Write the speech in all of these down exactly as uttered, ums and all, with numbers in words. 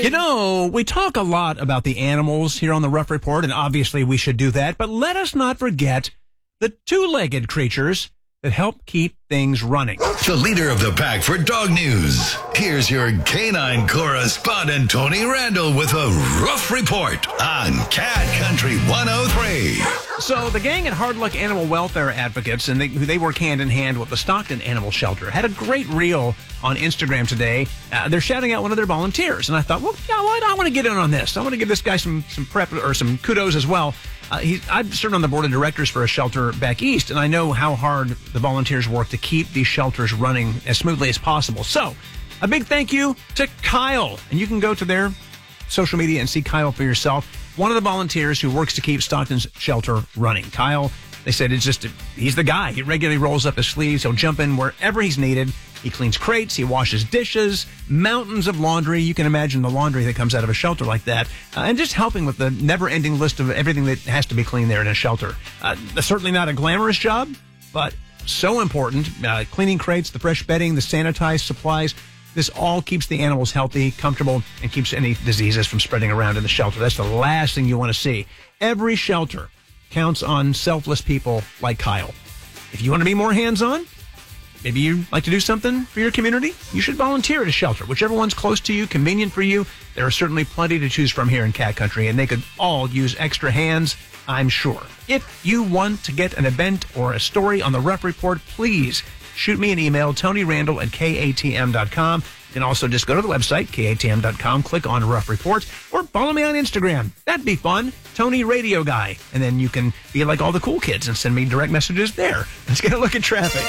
You know, we talk a lot about the animals here on the Rough Report, and obviously we should do that, but let us not forget the two-legged creatures that help keep things running. The leader of the pack for dog news. Here's your canine correspondent, Tony Randall, with a Rough Report on Cat Country one oh three. So the gang at Hard Luck Animal Welfare Advocates, and they, they work hand-in-hand with the Stockton Animal Shelter, had a great reel on Instagram today. Uh, they're shouting out one of their volunteers, and I thought, well, yeah, why I want to get in on this. I want to give this guy some some prep or some kudos as well. Uh, he, I've served on the board of directors for a shelter back east, and I know how hard the volunteers work to keep these shelters running as smoothly as possible. So, a big thank you to Kyle, and you can go to their social media and see Kyle for yourself. One of the volunteers who works to keep Stockton's shelter running. Kyle, they said, it's just, he's the guy. He regularly rolls up his sleeves. He'll jump in wherever he's needed. He cleans crates. He washes dishes, mountains of laundry. You can imagine the laundry that comes out of a shelter like that. Uh, and just helping with the never-ending list of everything that has to be cleaned there in a shelter. Uh, certainly not a glamorous job, but so important. Uh, cleaning crates, the fresh bedding, the sanitized supplies. This all keeps the animals healthy, comfortable, and keeps any diseases from spreading around in the shelter. That's the last thing you want to see. Every shelter counts on selfless people like Kyle. If you want to be more hands-on, maybe you like to do something for your community, you should volunteer at a shelter. Whichever one's close to you, convenient for you. There are certainly plenty to choose from here in Cat Country, and they could all use extra hands, I'm sure. If you want to get an event or a story on the Rough Report, please shoot me an email, Tony Randall at K A T M dot com. You can also just go to the website, K A T M dot com, click on Rough Report, or follow me on Instagram. That'd be fun. Tony Radio Guy. And then you can be like all the cool kids and send me direct messages there. Let's get a look at traffic.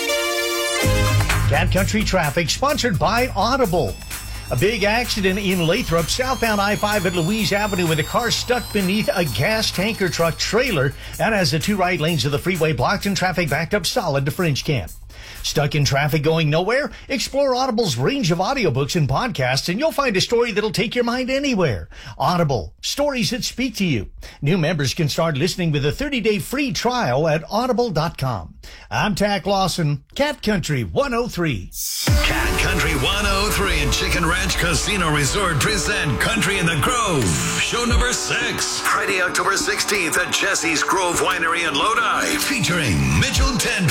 Cat Country Traffic, sponsored by Audible. A big accident in Lathrop, southbound I five at Louise Avenue, with a car stuck beneath a gas tanker truck trailer. That has the two right lanes of the freeway blocked and traffic backed up solid to French Camp. Stuck in traffic going nowhere? Explore Audible's range of audiobooks and podcasts, and you'll find a story that'll take your mind anywhere. Audible, stories that speak to you. New members can start listening with a thirty-day free trial at audible dot com. I'm Tack Lawson, Cat Country one oh three. Cat Country one oh three and Chicken Ranch Casino Resort present Country in the Grove, show number six. Friday, October sixteenth at Jesse's Grove Winery in Lodi, featuring Mitchell Tendry.